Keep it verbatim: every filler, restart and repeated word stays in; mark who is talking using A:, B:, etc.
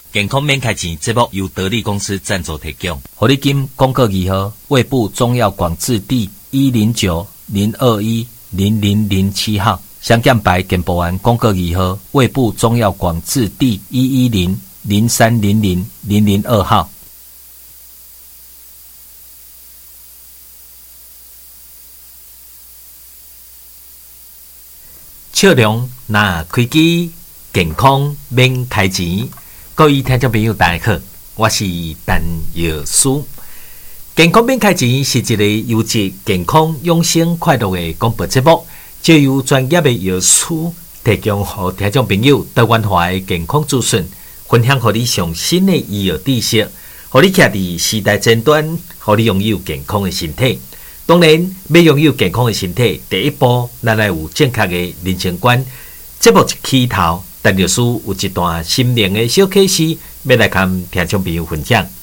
A: 健康免开钱节目由得力公司赞助提供。
B: 活力金广告二号，胃部中药广字第一零九零二一零零零七号。香港白健保丸广告二号，胃部中药广字第一一零零三零零零零二号。笑容那开机，健康免开钱。各位听众朋友，大家好，我是陈药师。健康免开钱是一个优质健康养生快乐的广播节目，借由专业的药师提供给听众朋友多元化的健康资讯，分享给你上新的医药知识，让你徛在时代尖端，让你拥有健康的身体。当然，要拥有健康的身体，第一步，咱来有正确的人生观。节目一起头，陈律师有一段心灵的小启示，要来跟听众朋友分享。